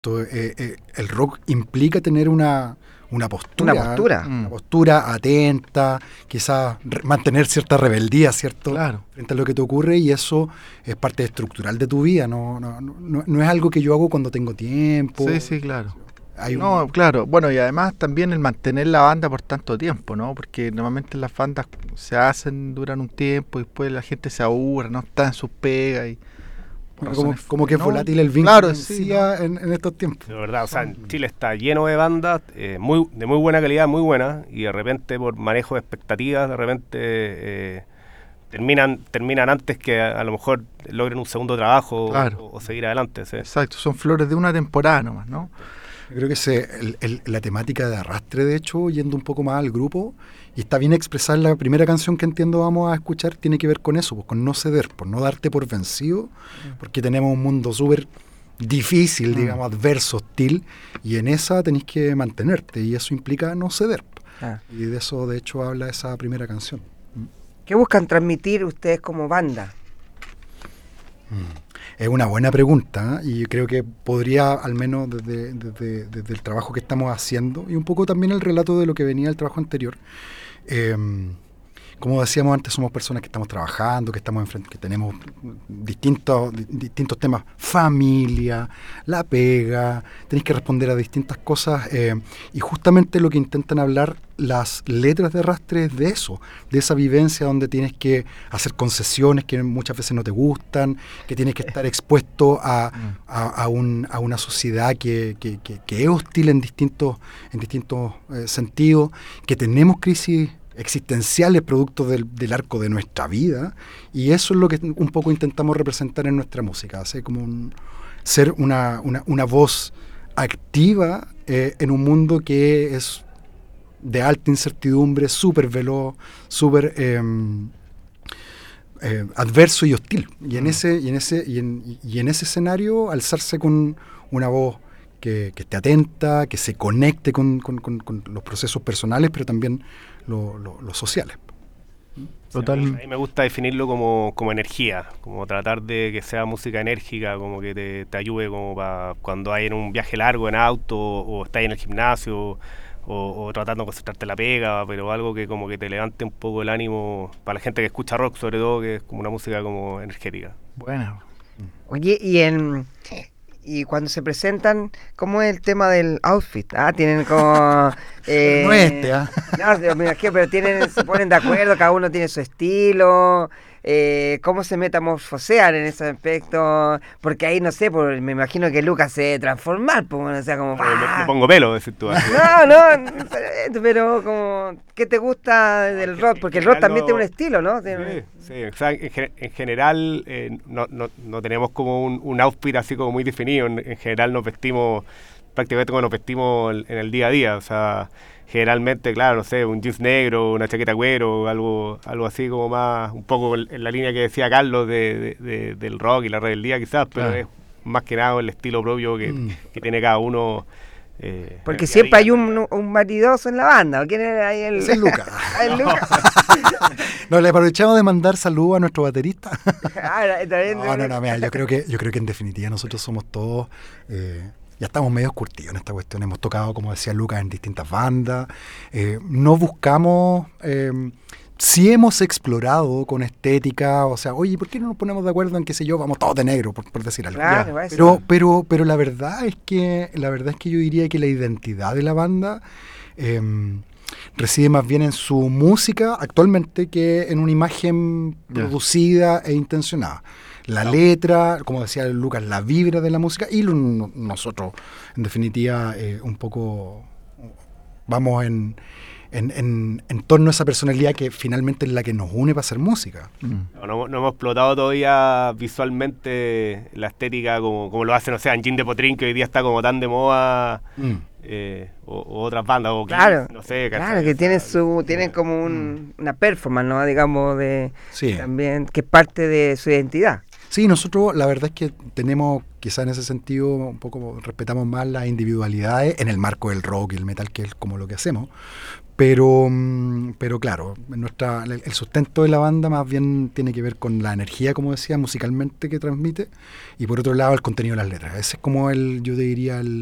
El rock implica tener una postura. Una postura. Una postura atenta, quizás mantener cierta rebeldía, ¿cierto? Claro. Frente a lo que te ocurre, y eso es parte estructural de tu vida. No es algo que yo hago cuando tengo tiempo. Sí, claro. No, claro. Bueno, y además también el mantener la banda por tanto tiempo, ¿no? Porque normalmente las bandas se hacen, duran un tiempo, y después la gente se aburre, no está en sus pegas y... Como que es volátil el vínculo, claro, sí, ¿no? en estos tiempos. De verdad, o sea, en Chile está lleno de bandas de muy buena calidad, muy buenas, y de repente por manejo de expectativas, de repente terminan antes que a lo mejor logren un segundo trabajo, claro, o seguir adelante. ¿Sí? Exacto, son flores de una temporada nomás, ¿no? Yo creo que la temática de Arrastre, de hecho, yendo un poco más al grupo, y está bien expresar la primera canción que entiendo vamos a escuchar, tiene que ver con eso, pues, con no ceder, por no darte por vencido, porque tenemos un mundo súper difícil, digamos, adverso, hostil, y en esa tenés que mantenerte, y eso implica no ceder. Y de eso, de hecho, habla esa primera canción. ¿Qué buscan transmitir ustedes como banda? Es una buena pregunta, y creo que podría, al menos desde el trabajo que estamos haciendo, y un poco también el relato de lo que venía del trabajo anterior, como decíamos antes, somos personas que estamos trabajando, que tenemos distintos temas, familia, la pega, tenés que responder a distintas cosas, y justamente lo que intentan hablar las letras de Arrastre es de eso, de esa vivencia donde tienes que hacer concesiones que muchas veces no te gustan, que tienes que estar expuesto a una sociedad que es hostil en distintos sentidos, que tenemos crisis existenciales producto del arco de nuestra vida, y eso es lo que un poco intentamos representar en nuestra música, hacer como ser una voz activa en un mundo que es de alta incertidumbre, súper veloz, súper adverso y hostil, y en ese escenario alzarse con una voz que esté atenta, que se conecte con los procesos personales, pero también los sociales. Total. A mí me gusta definirlo como energía, como tratar de que sea música enérgica, como que te ayude como para cuando hay en un viaje largo en auto, o estás en el gimnasio, o tratando de concentrarte en la pega, pero algo que como que te levante un poco el ánimo para la gente que escucha rock, sobre todo, que es como una música como energética. Bueno. Oye, y cuando se presentan, ¿cómo es el tema del outfit? Tienen como... No, No, me imagino, pero se ponen de acuerdo, cada uno tiene su estilo. ¿Cómo se metamorfosean en ese aspecto? Porque ahí, no sé, me imagino que Lucas se debe transformar, pues, o sea, como... Me pongo pelo, decís tú. No, pero como... ¿Qué te gusta del rock? Porque el rock también tiene un estilo, ¿no? Sí, o sea, en general no tenemos como un outfit así como muy definido. En general nos vestimos prácticamente como nos vestimos en el día a día, o sea, generalmente, claro, no sé, un jeans negro, una chaqueta cuero, algo así como más, un poco en la línea que decía Carlos del rock y la rebeldía quizás, pero es más que nada el estilo propio que tiene cada uno. Porque siempre hay un maridoso en la banda. ¿Quién era ahí? Ese es Lucas. El Lucas. Nos le aprovechamos de mandar saludos a nuestro baterista. No, mira, yo creo que en definitiva nosotros somos todos... ya estamos medio curtidos en esta cuestión. Hemos tocado, como decía Lucas, en distintas bandas. No buscamos... sí hemos explorado con estética, o sea, oye, ¿por qué no nos ponemos de acuerdo en, qué sé yo, vamos todos de negro, por decir algo? Claro, pero la verdad es que yo diría que la identidad de la banda reside más bien en su música actualmente que en una imagen producida e intencionada. La letra, como decía Lucas, la vibra de la música, y nosotros, en definitiva, un poco vamos en torno a esa personalidad que finalmente es la que nos une para hacer música. No hemos explotado todavía visualmente la estética como lo hacen, o sea, en Jean de Potrín, que hoy día está como tan de moda, o otras bandas, o claro, no sé. Claro, que tienen como una performance, ¿no? Digamos, sí, también, que es parte de su identidad. Sí, nosotros la verdad es que tenemos, quizá en ese sentido, un poco respetamos más las individualidades en el marco del rock y el metal, que es como lo que hacemos. Pero claro, el sustento de la banda más bien tiene que ver con la energía, como decía, musicalmente que transmite, y por otro lado el contenido de las letras. Ese es como yo te diría,